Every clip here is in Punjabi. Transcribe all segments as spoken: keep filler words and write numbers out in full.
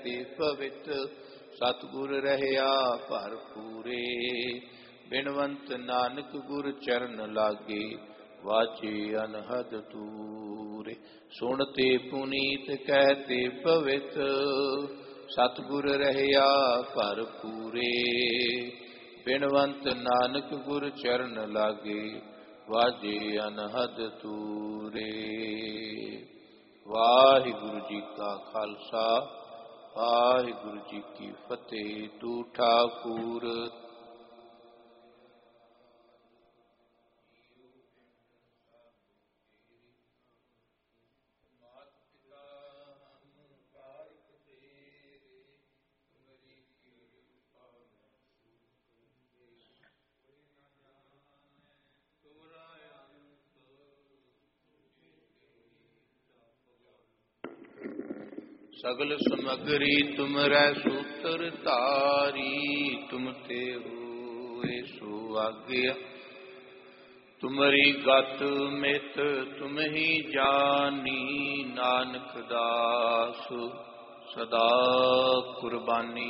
ਤੇ ਪਵਿੱਤ ਸਤਿਗੁਰ ਰਹਿਆ ਭਰਪੂਰੇ। ਬਿਨਵੰਤ ਨਾਨਕ ਗੁਰ ਚਰਨ ਲਾਗੇ ਵਾਚੇ ਅਨਹਦ ਤੂਰੇ। ਸੁਣਤੇ ਪੁਨੀਤ ਕਹਿਤੇ ਪਵਿੱਤ ਸਤਿਗੁਰ ਰਹਿਆ ਭਰਪੂਰੇ। ਬਿਨਵੰਤ ਨਾਨਕ ਗੁਰ ਚਰਨ ਲਾਗੇ ਵਾਜੇ ਅਨਹਦ ਤੂਰੇ। ਵਾਹਿਗੁਰੂ ਜੀ ਕਾ ਖਾਲਸਾ ਵਾਹਿਗੁਰੂ ਜੀ ਕੀ ਫਤਿਹ। ਤੂ ਠਾਕੁਰ ਸਗਲ ਸਮਗਰੀ ਤੁਮਰੈ ਸੂਤਰ ਧਾਰੀ। ਤੁਮ ਤੇ ਹੋਏ ਸੋ ਆਗਿਆ ਤੁਮਰੀ ਗਤ ਮਿਤ ਤੁਮ ਹੀ ਜਾਨੀ। ਨਾਨਕ ਦਾਸ ਸਦਾ ਕੁਰਬਾਨੀ।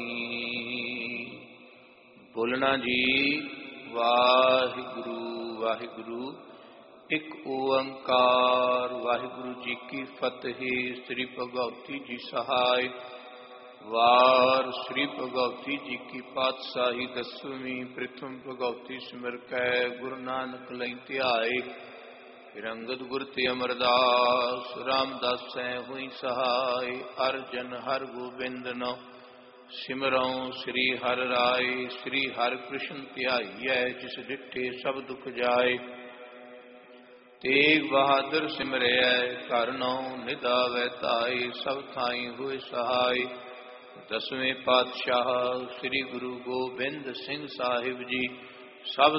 ਬੋਲਣਾ ਜੀ ਵਾਹਿਗੁਰੂ ਵਾਹਿਗੁਰੂ ਇੱਕ ਓੰਕਾਰ। ਵਾਹਿਗੁਰੂ ਜੀ ਕੀ ਫਤਿਹ। ਸ੍ਰੀ ਭਗਵਤੀ ਜੀ ਸਹਾਇ। ਵਾਰ ਸ੍ਰੀ ਭਗਵਤੀ ਜੀ ਕੀ ਪਾਤਸ਼ਾਹੀ ਦਸਵੀਂ। ਪ੍ਰਥਮ ਭਗਵਤੀ ਸਿਮਰ ਕੈ ਗੁਰੂ ਨਾਨਕ ਲਈ ਧਿਆਏ। ਫਿਰ ਅੰਗਦ ਗੁਰ ਤੇ ਅਮਰਦਾਸ ਰਾਮਦਾਸੈ ਹੋਈ ਸਹਾਇ। ਅਰਜਨ ਹਰ ਗੋਬਿੰਦ ਨੋ ਸਿਮਰਉ ਸ੍ਰੀ ਹਰਿ ਰਾਏ। ਸ੍ਰੀ ਹਰਿ ਕ੍ਰਿਸ਼ਨ ਧਿਆਈਐ ਜਿਸ ਡਿਠੇ ਸਭ ਦੁਖ ਜਾਏ। ਤੇਗ ਬਹਾਦਰ ਸਿਮਰਿਐ ਘਰ ਨਉ ਨਿਧਾਵੈ ਤਾਈ। ਸਭ ਥਾਈ ਹੋਏ ਸਹਾਈ। ਦਸਵੇਂ ਪਾਤਸ਼ਾਹ ਸ੍ਰੀ ਗੁਰੂ ਗੋਬਿੰਦ ਸਿੰਘ ਸਾਹਿਬ ਜੀ ਸਭ